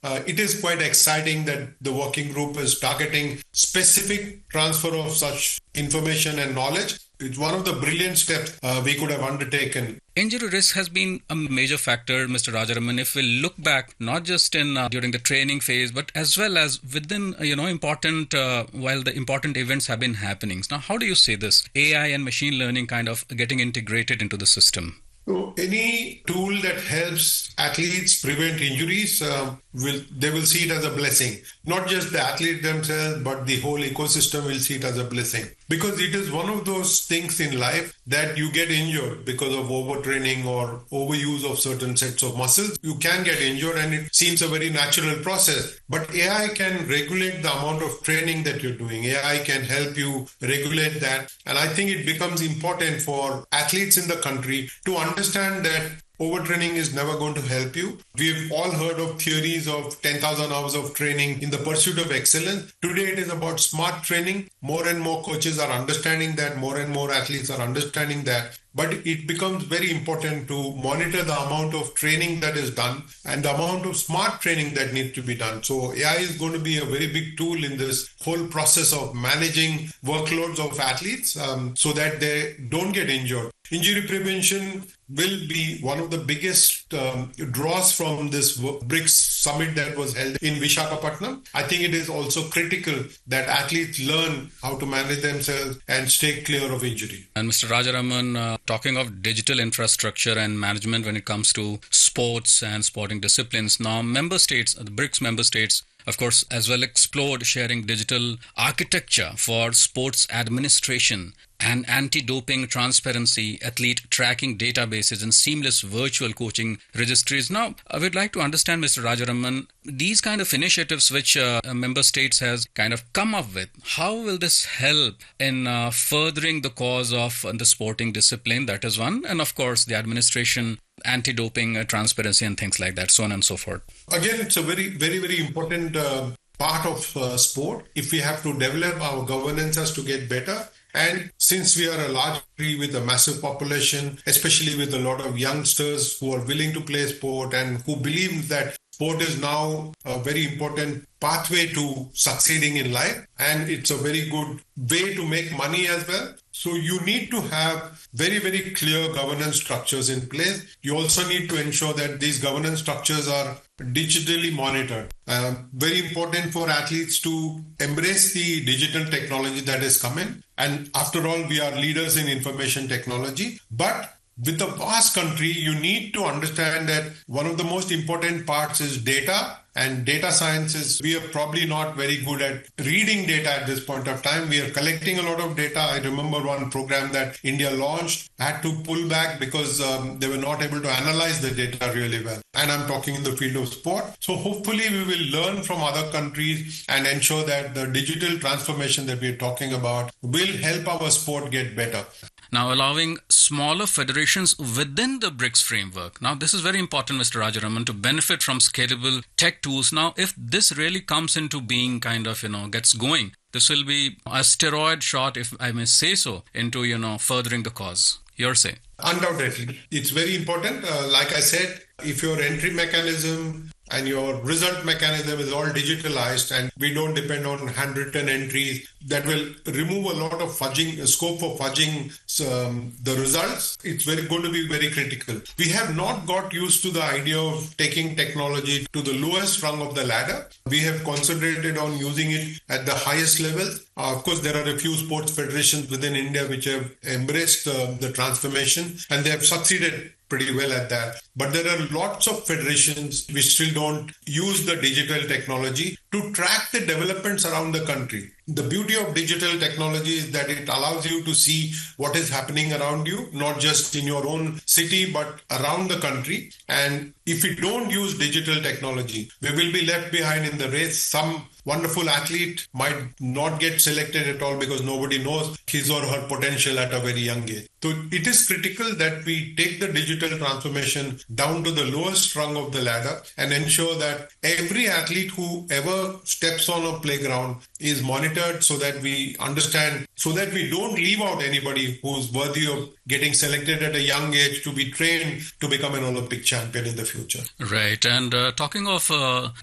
it is quite exciting that the working group is targeting specific transfer of such information and knowledge. It's one of the brilliant steps we could have undertaken. Injury risk has been a major factor, Mr. Rajaraman. If we look back, not just in during the training phase, but as well as within, important while the important events have been happening. Now, how do you see this AI and machine learning kind of getting integrated into the system? So any tool that helps athletes prevent injuries, they will see it as a blessing. Not just the athlete themselves, but the whole ecosystem will see it as a blessing. Because it is one of those things in life that you get injured because of overtraining or overuse of certain sets of muscles. You can get injured and it seems a very natural process. But AI can regulate the amount of training that you're doing. AI can help you regulate that. And I think it becomes important for athletes in the country to understand that overtraining is never going to help you. We've all heard of theories of 10,000 hours of training in the pursuit of excellence. Today it is about smart training. More and more coaches are understanding that. More and more athletes are understanding that. But it becomes very important to monitor the amount of training that is done and the amount of smart training that needs to be done. So AI is going to be a very big tool in this whole process of managing workloads of athletes so that they don't get injured. Injury prevention will be one of the biggest draws from this BRICS summit that was held in Visakhapatnam. I think it is also critical that athletes learn how to manage themselves and stay clear of injury. And Mr. Rajaraman, talking of digital infrastructure and management when it comes to sports and sporting disciplines, now member states, the BRICS member states, of course, as well explored sharing digital architecture for sports administration and anti-doping transparency, athlete tracking databases and seamless virtual coaching registries. Now, I would like to understand, Mr. Rajaraman, these kind of initiatives which member states has kind of come up with, how will this help in furthering the cause of the sporting discipline? That is one. And of course, the administration, anti-doping transparency and things like that, so on and so forth. Again, it's a very, very, very important part of sport. If we have to develop our governance has to get better. And since we are a large country with a massive population, especially with a lot of youngsters who are willing to play sport and who believe that sport is now a very important pathway to succeeding in life, and it's a very good way to make money as well. So you need to have very, very clear governance structures in place. You also need to ensure that these governance structures are digitally monitored. Very important for athletes to embrace the digital technology that is coming. And after all, we are leaders in information technology. But with a vast country, you need to understand that one of the most important parts is data. And data science we are probably not very good at reading data at this point of time. We are collecting a lot of data. I remember one program that India launched had to pull back because they were not able to analyze the data really well. And I'm talking in the field of sport. So hopefully we will learn from other countries and ensure that the digital transformation that we're talking about will help our sport get better. Now, allowing smaller federations within the BRICS framework. Now, this is very important, Mr. Rajaraman, to benefit from scalable tech tools. Now, if this really comes into being, gets going, this will be a steroid shot, if I may say so, into, furthering the cause. Your say. Undoubtedly. It's very important. Like I said, if your entry mechanism and your result mechanism is all digitalized and we don't depend on handwritten entries, that will remove a lot of scope for fudging the results. It's going to be very critical. We have not got used to the idea of taking technology to the lowest rung of the ladder. We have concentrated on using it at the highest level. Of course, there are a few sports federations within India which have embraced the transformation and they have succeeded pretty well at that. But there are lots of federations which still don't use the digital technology to track the developments around the country. The beauty of digital technology is that it allows you to see what is happening around you, not just in your own city, but around the country. And if we don't use digital technology, we will be left behind in the race. Some wonderful athlete might not get selected at all because nobody knows his or her potential at a very young age. So it is critical that we take the digital transformation down to the lowest rung of the ladder and ensure that every athlete who ever steps on a playground is monitored so that we understand, so that we don't leave out anybody who's worthy of getting selected at a young age to be trained to become an Olympic champion in the future. Right. And talking of